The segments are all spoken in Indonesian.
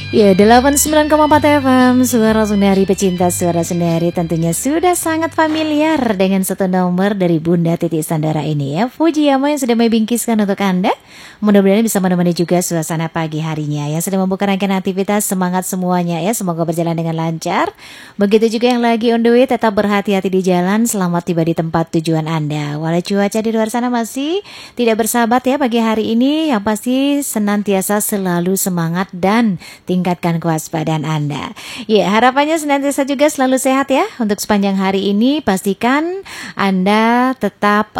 Ya, 89,4 FM, Suara Sundari, pecinta suara Sundari tentunya sudah sangat familiar dengan satu nomor dari Bunda Titik Sandara ini ya. Fujiyama yang sudah membingkiskan untuk Anda. Mudah-mudahan bisa menemani juga suasana pagi harinya yang sedang membuka rangkaian aktivitas. Semangat semuanya ya, semoga berjalan dengan lancar. Begitu juga yang lagi on the way, tetap berhati-hati di jalan. Selamat tiba di tempat tujuan Anda. Walau cuaca di luar sana masih tidak bersahabat ya pagi hari ini, yang pasti senantiasa selalu semangat dan tingkatkan kewaspadaan Anda. Ya, harapannya senantiasa juga selalu sehat ya. Untuk sepanjang hari ini pastikan Anda tetap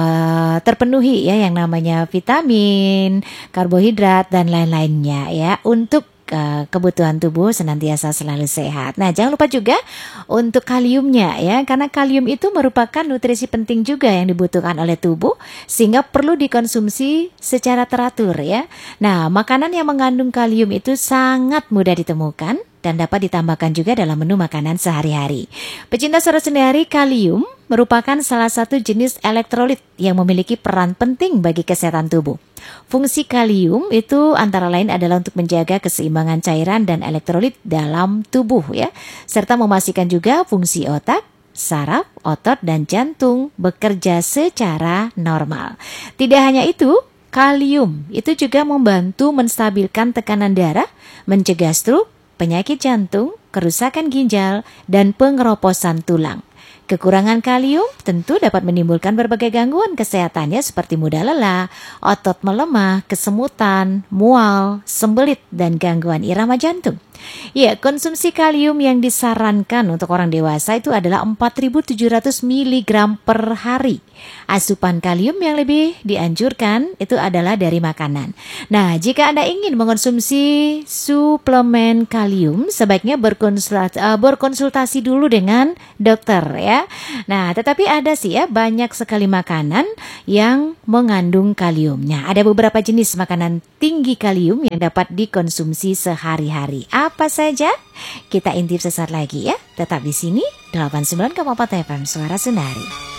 terpenuhi ya yang namanya vitamin, karbohidrat dan lain-lainnya ya, untuk kebutuhan tubuh senantiasa selalu sehat. Nah, jangan lupa juga untuk kaliumnya ya, karena kalium itu merupakan nutrisi penting juga yang dibutuhkan oleh tubuh, sehingga perlu dikonsumsi secara teratur ya. Nah, makanan yang mengandung kalium itu sangat mudah ditemukan dan dapat ditambahkan juga dalam menu makanan sehari-hari. Pecinta suara Sundari, kalium merupakan salah satu jenis elektrolit yang memiliki peran penting bagi kesehatan tubuh. Fungsi kalium itu antara lain adalah untuk menjaga keseimbangan cairan dan elektrolit dalam tubuh ya, serta memastikan juga fungsi otak, saraf, otot, dan jantung bekerja secara normal. Tidak hanya itu, kalium itu juga membantu menstabilkan tekanan darah, mencegah stroke, penyakit jantung, kerusakan ginjal, dan pengeroposan tulang. Kekurangan kalium tentu dapat menimbulkan berbagai gangguan kesehatannya seperti mudah lelah, otot melemah, kesemutan, mual, sembelit, dan gangguan irama jantung. Ya, konsumsi kalium yang disarankan untuk orang dewasa itu adalah 4.700 mg per hari. Asupan kalium yang lebih dianjurkan itu adalah dari makanan. Nah, jika Anda ingin mengonsumsi suplemen kalium, sebaiknya berkonsultasi dulu dengan dokter ya. Nah, tetapi ada sih ya banyak sekali makanan yang mengandung kalium. Nah, ada beberapa jenis makanan tinggi kalium yang dapat dikonsumsi sehari-hari. Apa saja? Kita intip sesaat lagi ya. Tetap di sini 89,4 FM Suara Sundari.